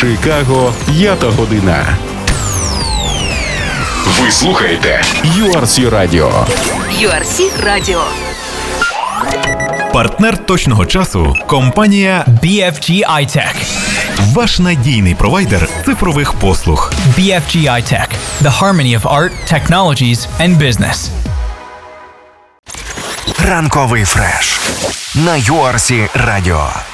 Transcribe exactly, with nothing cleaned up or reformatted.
Чикаго п'ята година. Ви слухаєте ю ар сі Radio. ю ар сі Radio. Партнер точного часу – компанія бі еф джі iTech. Ваш надійний провайдер цифрових послуг. бі еф джі iTech. The harmony of art, technologies and business. Ранковий фреш на ю ар сі Radio.